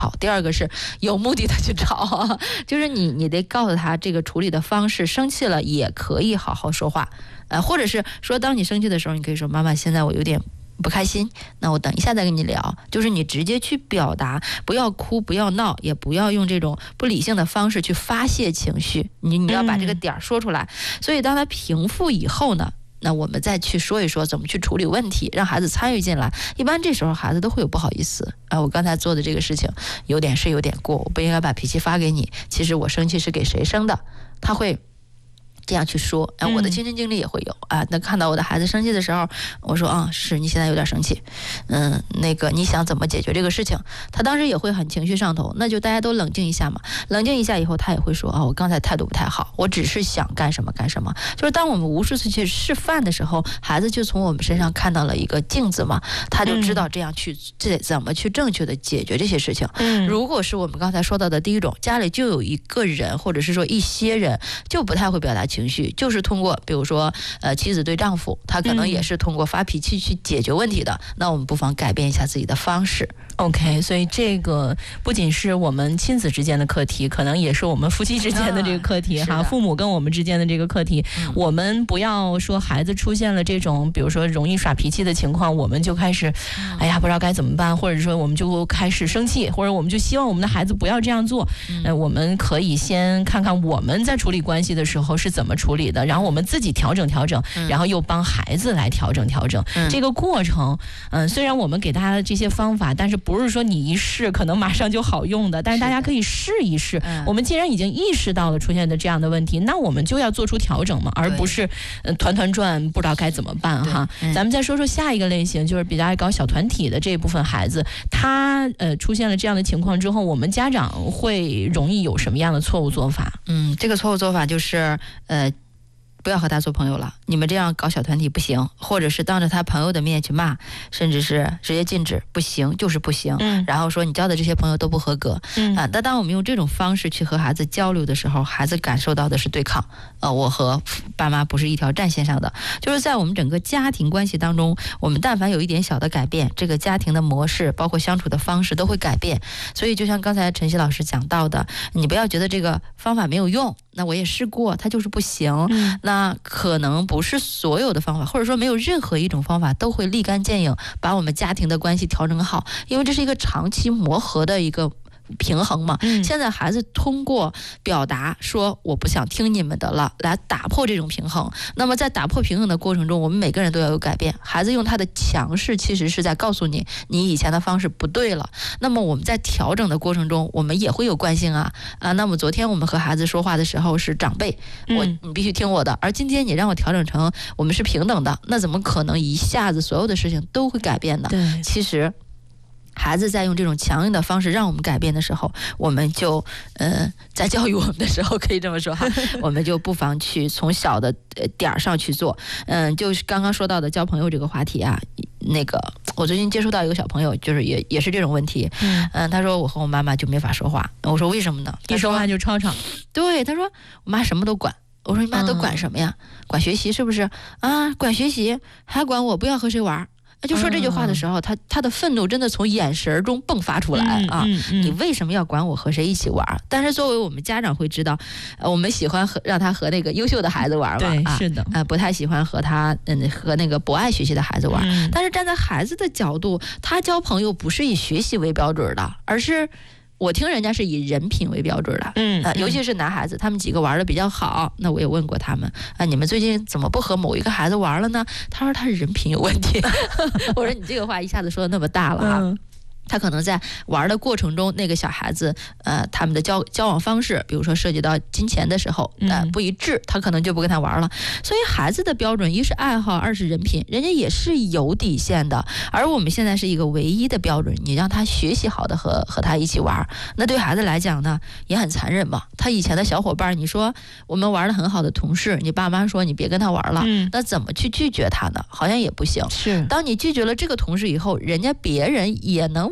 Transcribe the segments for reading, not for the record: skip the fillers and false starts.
好，第二个是有目的的去吵，就是你得告诉他这个处理的方式，生气了也可以好好说话，或者是说当你生气的时候，你可以说妈妈，现在我有点不开心，那我等一下再跟你聊，就是你直接去表达，不要哭，不要闹，也不要用这种不理性的方式去发泄情绪，你要把这个点说出来。所以当他平复以后呢，那我们再去说一说怎么去处理问题，让孩子参与进来。一般这时候孩子都会有不好意思我刚才做的这个事情有点过，我不应该把脾气发给你，其实我生气是给谁生的，他会这样去说。我的亲身经历也会有那看到我的孩子生气的时候，我说是你现在有点生气，那个你想怎么解决这个事情？他当时也会很情绪上头，那就大家都冷静一下嘛。冷静一下以后，他也会说我刚才态度不太好，我只是想干什么干什么。就是当我们无数次去示范的时候，孩子就从我们身上看到了一个镜子嘛，他就知道这样去怎么去正确的解决这些事情。如果是我们刚才说到的第一种，家里就有一个人或者是说一些人就不太会表达情绪，就是通过比如说妻子对丈夫，他可能也是通过发脾气去解决问题的，那我们不妨改变一下自己的方式。 OK， 所以这个不仅是我们亲子之间的课题，可能也是我们夫妻之间的这个课题哈，父母跟我们之间的这个课题。我们不要说孩子出现了这种比如说容易耍脾气的情况，我们就开始哎呀不知道该怎么办，或者说我们就开始生气，或者我们就希望我们的孩子不要这样做。我们可以先看看我们在处理关系的时候是怎么处理的，然后我们自己调整，然后又帮孩子来调整。这个过程虽然我们给大家的这些方法，但是不是说你一试可能马上就好用的，但是大家可以试一试。我们既然已经意识到了出现的这样的问题，那我们就要做出调整嘛，而不是团团转不知道该怎么办哈。咱们再说说下一个类型，就是比较爱搞小团体的这一部分孩子，他出现了这样的情况之后，我们家长会容易有什么样的错误做法？ 这个错误做法就是不要和他做朋友了，你们这样搞小团体不行，或者是当着他朋友的面去骂，甚至是直接禁止，不行就是不行。然后说你交的这些朋友都不合格。但当我们用这种方式去和孩子交流的时候，孩子感受到的是对抗，我和爸妈不是一条战线上的。就是在我们整个家庭关系当中，我们但凡有一点小的改变，这个家庭的模式包括相处的方式都会改变。所以就像刚才晨曦老师讲到的，你不要觉得这个方法没有用，那我也试过，它就是不行。那可能不是所有的方法，或者说没有任何一种方法都会立竿见影把我们家庭的关系调整好，因为这是一个长期磨合的一个平衡嘛。现在孩子通过表达说我不想听你们的了，来打破这种平衡。那么在打破平衡的过程中，我们每个人都要有改变。孩子用他的强势其实是在告诉你，你以前的方式不对了。那么我们在调整的过程中，我们也会有惯性那么昨天我们和孩子说话的时候是长辈，你必须听我的，而今天你让我调整成我们是平等的，那怎么可能一下子所有的事情都会改变呢？其实孩子在用这种强硬的方式让我们改变的时候，我们就在教育我们的时候可以这么说哈，我们就不妨去从小的点上去做。就是刚刚说到的交朋友这个话题那个我最近接触到一个小朋友，就是也是这种问题。他说我和我妈妈就没法说话。我说为什么呢？ 一说话就吵吵。 对，他说我妈什么都管。我说你妈都管什么呀？管学习是不是管学习还管我不要和谁玩。就说这句话的时候，他的愤怒真的从眼神中迸发出来你为什么要管我和谁一起玩？但是作为我们家长会知道，我们喜欢让他和那个优秀的孩子玩嘛， 对，是的， 不太喜欢和他和那个不爱学习的孩子玩。但是站在孩子的角度，他交朋友不是以学习为标准的，而是我听人家是以人品为标准的。尤其是男孩子，他们几个玩的比较好，那我也问过他们你们最近怎么不和某一个孩子玩了呢？他说他人品有问题。我说你这个话一下子说的那么大了他可能在玩的过程中，那个小孩子他们的交往方式，比如说涉及到金钱的时候不一致，他可能就不跟他玩了。所以孩子的标准一是爱好，二是人品，人家也是有底线的。而我们现在是一个唯一的标准，你让他学习好的和他一起玩，那对孩子来讲呢也很残忍嘛。他以前的小伙伴，你说我们玩的很好的同事，你爸妈说你别跟他玩了，那怎么去拒绝他呢？好像也不行。 是， 当你拒绝了这个同事以后，人家别人也能玩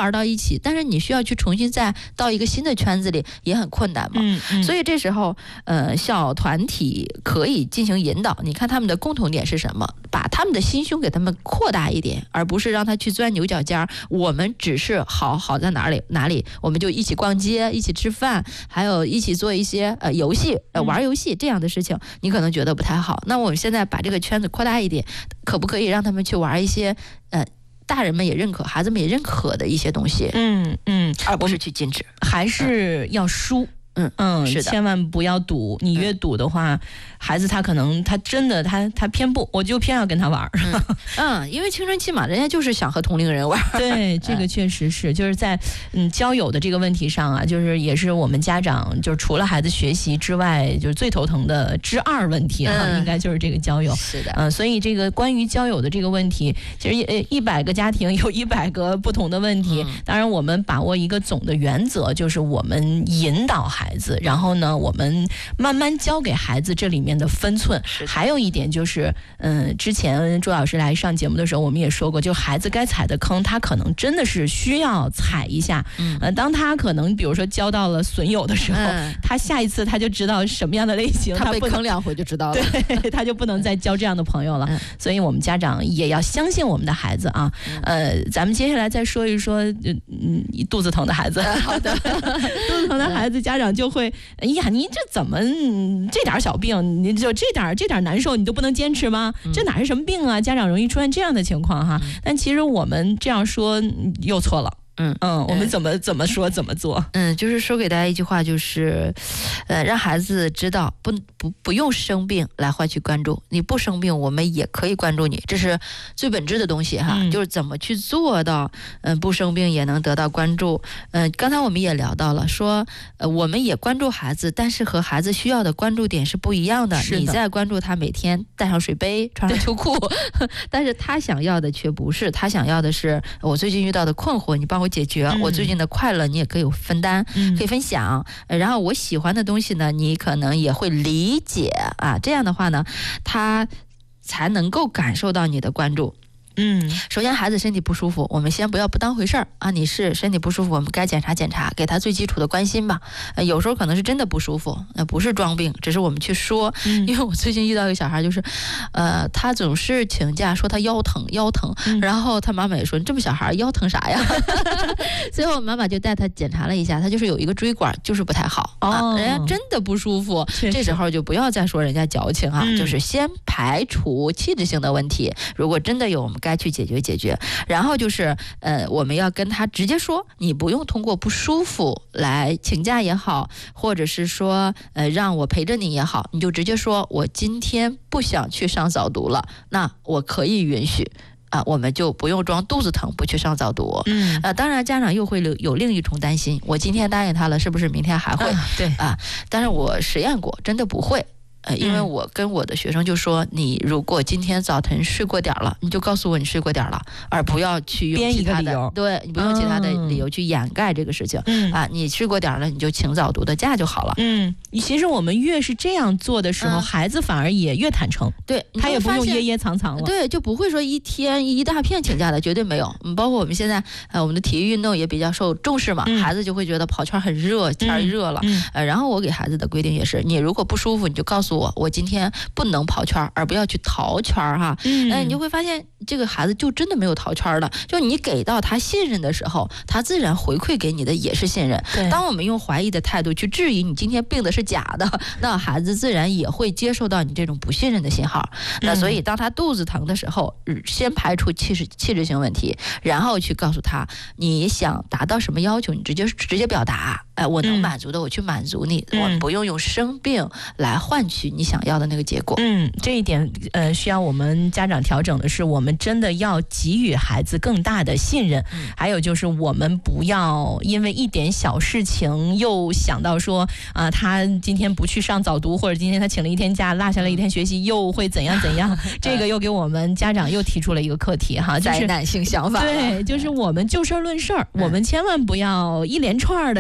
玩到一起，但是你需要去重新再到一个新的圈子里也很困难嘛。所以这时候小团体可以进行引导，你看他们的共同点是什么，把他们的心胸给他们扩大一点，而不是让他去钻牛角尖。我们只是好在哪里，我们就一起逛街，一起吃饭，还有一起做一些游戏，玩游戏这样的事情，你可能觉得不太好。那我们现在把这个圈子扩大一点，可不可以让他们去玩一些大人们也认可，孩子们也认可的一些东西？而不是去禁止， 还是要输。是的，千万不要赌。你越赌的话，孩子他可能他真的他偏不，我就偏要跟他玩。 因为青春期嘛，人家就是想和同龄人玩。 对，这个确实是，就是在交友的这个问题上啊，就是也是我们家长就是除了孩子学习之外，就是最头疼的之二问题啊，应该就是这个交友。 是的， 所以这个关于交友的这个问题，其实100个家庭有100个不同的问题。当然，我们把握一个总的原则，就是我们引导孩子，然后呢，我们慢慢教给孩子这里面的分寸。还有一点就是，之前朱老师来上节目的时候，我们也说过，就孩子该踩的坑，他可能真的是需要踩一下。当他可能比如说交到了损友的时候，他下一次他就知道什么样的类型， 他被坑2回就知道了， 对，他就不能再交这样的朋友了。所以我们家长也要相信我们的孩子啊。咱们接下来再说一说，肚子疼的孩子。 好的， 肚子疼的孩子，家长就会，哎呀，你这怎么这点小病，你就这点难受，你都不能坚持吗？这哪是什么病啊？家长容易出现这样的情况哈。但其实我们这样说又错了。我们怎么说怎么做？ 就是说给大家一句话，就是让孩子知道不用生病来换取关注，你不生病我们也可以关注你，这是最本质的东西哈。就是怎么去做到不生病也能得到关注。刚才我们也聊到了，说我们也关注孩子，但是和孩子需要的关注点是不一样的。你在关注他每天带上水杯穿上秋裤，但是他想要的却不是，他想要的是我最近遇到的困惑你帮我解决，我最近的快乐你也可以分担，可以分享，然后我喜欢的东西呢你可能也会理解啊，这样的话呢他才能够感受到你的关注。首先孩子身体不舒服，我们先不要不当回事儿啊！你是身体不舒服，我们该检查检查，给他最基础的关心吧。有时候可能是真的不舒服，不是装病，只是我们去说。因为我最近遇到一个小孩，就是他总是请假说他腰疼，然后他妈妈也说你这么小孩腰疼啥呀？最后妈妈就带他检查了一下，他就是有一个椎管就是不太好人家真的不舒服。这时候就不要再说人家矫情啊，就是先排除器质性的问题，如果真的有我们该去解决，然后就是我们要跟他直接说，你不用通过不舒服来请假也好，或者是说让我陪着你也好，你就直接说我今天不想去上早读了，那我可以允许我们就不用装肚子疼不去上早读。当然家长又会有另一重担心，我今天答应他了，是不是明天还会？ 对但是我实验过，真的不会。因为我跟我的学生就说，你如果今天早晨睡过点了，你就告诉我你睡过点了，而不要去用其他的，对，你不用其他的理由去掩盖这个事情。你睡过点了，你就请早读的假就好了。 其实我们越是这样做的时候，孩子反而也越坦诚， 对， 他也不用掖掖藏藏了， 对，就不会说一天一大片请假的，绝对没有。包括我们现在我们的体育运动也比较受重视嘛，孩子就会觉得跑圈很热，天热了，然后我给孩子的规定也是，你如果不舒服，你就告诉我今天不能跑圈，而不要去逃圈哈。你就会发现这个孩子就真的没有逃圈了。就你给到他信任的时候，他自然回馈给你的也是信任。当我们用怀疑的态度去质疑你今天病的是假的，那孩子自然也会接受到你这种不信任的信号。那所以当他肚子疼的时候，先排除器质性问题，然后去告诉他你想达到什么要求，你直接表达。我能满足的我去满足你，我不用生病来换取你想要的那个结果。 这一点需要我们家长调整的是，我们真的要给予孩子更大的信任。还有就是我们不要因为一点小事情又想到说他今天不去上早读，或者今天他请了一天假落下了一天学习又会怎样这个又给我们家长又提出了一个课题哈，就是灾难性想法。 对，就是我们就事论事儿，我们千万不要一连串的又开始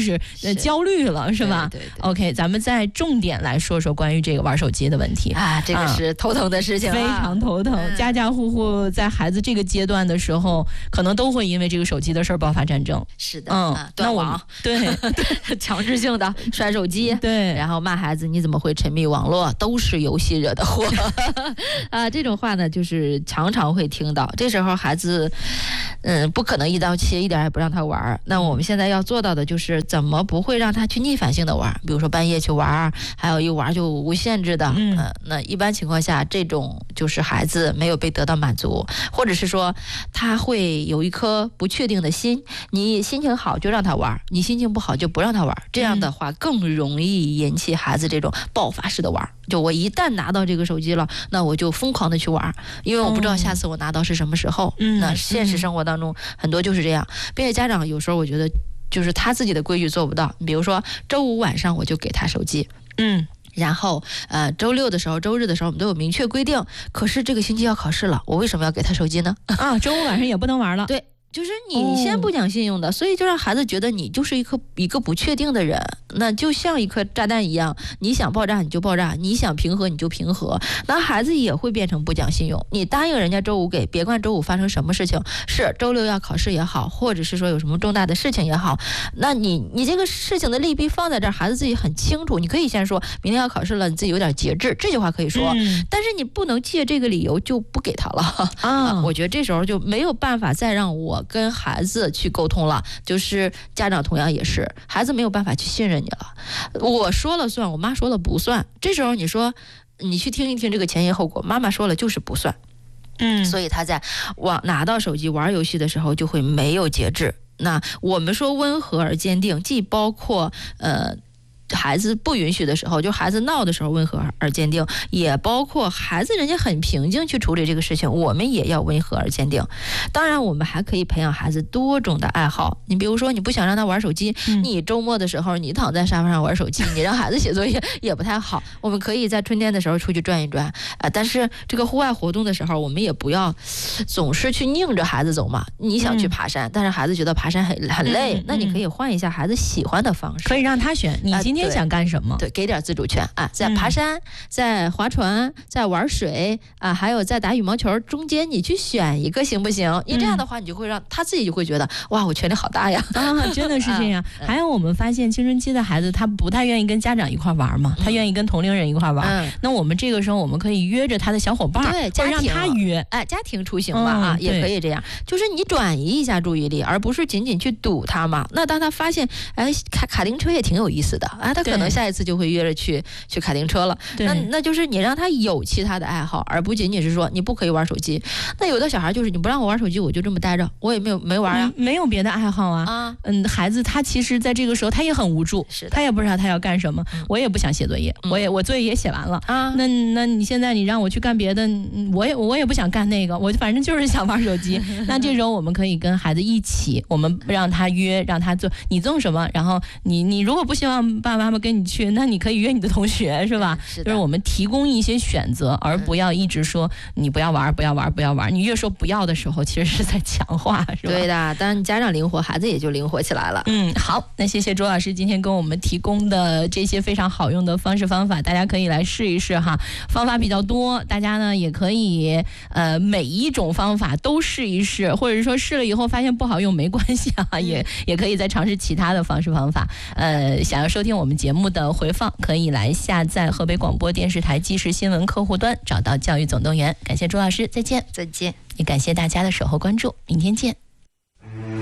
始焦虑了，是吧？ 对。 OK， 咱们再重点来说说关于这个玩手机的问题啊，这个是头疼的事情， 非常头疼。家家户户在孩子这个阶段的时候，可能都会因为这个手机的事儿爆发战争。 是的，断网， 对， 强制性的摔手机， 对， 然后骂孩子你怎么会沉迷网络，都是游戏惹的祸啊，这种话呢，就是常常会听到。这时候孩子，不可能一刀切，一点也不让他玩。那我们现在要做到的就是怎么不会让他去逆反性的玩，比如说半夜去玩，还有一玩就无限制的。那一般情况下，这种就是孩子没有被得到满足，或者是说他会有一颗不确定的心，你心情好就让他玩，你心情不好就不让他玩，这样的话更容易引起孩子这种爆发式的玩。就我一旦拿到这个手机了，那我就疯狂的去玩，因为我不知道下次我拿到是什么时候。那现实生活当中很多就是这样，并且家长有时候我觉得就是他自己的规矩做不到，比如说周五晚上我就给他手机，然后周六的时候周日的时候我们都有明确规定，可是这个星期要考试了，我为什么要给他手机呢？ 周五晚上也不能玩了。 对，就是你先不讲信用的，所以就让孩子觉得你就是一个不确定的人，那就像一颗炸弹一样，你想爆炸你就爆炸，你想平和你就平和，那孩子也会变成不讲信用。你答应人家周五给，别管周五发生什么事情，是周六要考试也好，或者是说有什么重大的事情也好，那你这个事情的利弊放在这儿，孩子自己很清楚。你可以先说明天要考试了，你自己有点节制，这句话可以说，但是你不能借这个理由就不给他了我觉得这时候就没有办法再让我跟孩子去沟通了，就是家长同样也是，孩子没有办法去信任你了，我说了算，我妈说了不算，这时候你说你去听一听这个前因后果，妈妈说了就是不算，所以他在拿到手机玩游戏的时候就会没有节制。那我们说温和而坚定，既包括孩子不允许的时候，就孩子闹的时候温和而坚定，也包括孩子人家很平静去处理这个事情，我们也要温和而坚定。当然我们还可以培养孩子多种的爱好，你比如说你不想让他玩手机，你周末的时候你躺在沙发上玩手机，你让孩子写作业也不太好。我们可以在春天的时候出去转一转但是这个户外活动的时候，我们也不要总是去拧着孩子走嘛。你想去爬山，但是孩子觉得爬山很累，那你可以换一下孩子喜欢的方式， 可以让他选，你今天想干什么？ 对，给点自主权在爬山，在划船，在玩水还有在打羽毛球中间，你去选一个行不行？你这样的话，你就会让他自己就会觉得哇，我权力好大呀！ 真的是这样。还有我们发现青春期的孩子，他不太愿意跟家长一块玩嘛，他愿意跟同龄人一块玩。那我们这个时候，我们可以约着他的小伙伴， 对，家庭让他约， 家庭出行嘛也可以这样，就是你转移一下注意力，而不是仅仅去堵他嘛。那当他发现卡丁车也挺有意思的他可能下一次就会约着去卡丁车了。那就是你让他有其他的爱好，而不仅仅是说你不可以玩手机。那有的小孩就是你不让我玩手机，我就这么待着，我也没玩呀， 没有别的爱好孩子他其实在这个时候他也很无助，他也不知道他要干什么。我也不想写作业，我作业也写完了那你现在你让我去干别的，我也不想干那个，我反正就是想玩手机。那这时候我们可以跟孩子一起，我们让他约，让他做，你做什么，然后你如果不希望爸爸妈妈跟你去，那你可以约你的同学，是吧？就是我们提供一些选择，而不要一直说你不要玩，不要玩，不要玩。你越说不要的时候，其实是在强化，是吧？ 对的，当家长灵活，孩子也就灵活起来了。 好，那谢谢周老师今天跟我们提供的这些非常好用的方式方法，大家可以来试一试哈。方法比较多，大家呢也可以每一种方法都试一试，或者说试了以后发现不好用没关系也可以再尝试其他的方式方法。想要收听我们节目的回放，可以来下载河北广播电视台即时新闻客户端，找到教育总动员。感谢周老师，再见。 再见。 也感谢大家的守候关注，明天见。